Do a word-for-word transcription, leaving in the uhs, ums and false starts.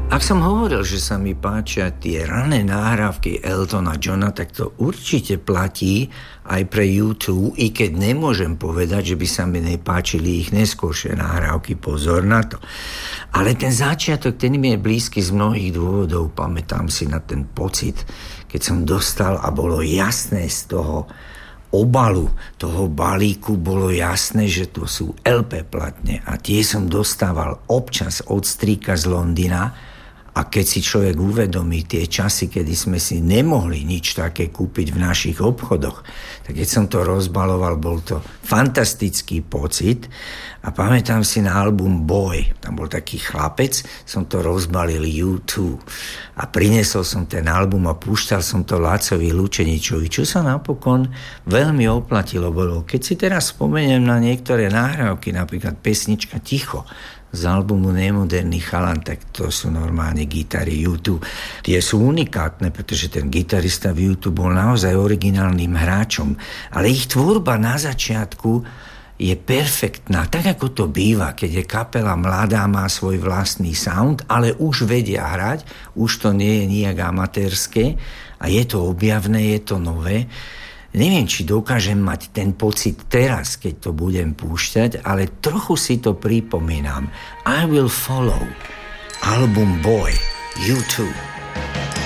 Ak som hovoril, že sa mi páčia tie rané nahrávky Eltona Johna, tak to určite platí aj pre U dva, i keď nemôžem povedať, že by sa mi nepáčili ich neskôršie nahrávky, pozor na to. Ale ten začiatok, ten mi je blízky z mnohých dôvodov. Pamätám si na ten pocit, keď som dostal a bolo jasné z toho obalu, toho balíku bolo jasné, že to sú el pé platne a tie som dostával občas od strýka z Londýna. A keď si človek uvedomí tie časy, kedy sme si nemohli nič také kúpiť v našich obchodoch, tak keď som to rozbaloval, bol to fantastický pocit. A pamätám si na album Boy, tam bol taký chlapec, som to rozbalil U dva. A prinesol som ten album a púšťal som to Lacovi Lučeničovi, čo sa napokon veľmi oplatilo. Bolo. Keď si teraz spomeniem na niektoré nahrávky, napríklad pesnička Ticho, z albumu Nemoderný chalan, tak to sú normálne gitary U dva. Tie sú unikátne, pretože ten gitarista v U dva bol naozaj originálnym hráčom. Ale ich tvorba na začiatku je perfektná, tak ako to býva, keď je kapela mladá, má svoj vlastný sound, ale už vedia hrať, už to nie je nijak amatérske a je to objavné, je to nové. Neviem, či dokážem mať ten pocit teraz, keď to budem púšťať, ale trochu si to pripomínam. I Will Follow, album Boy, U dva.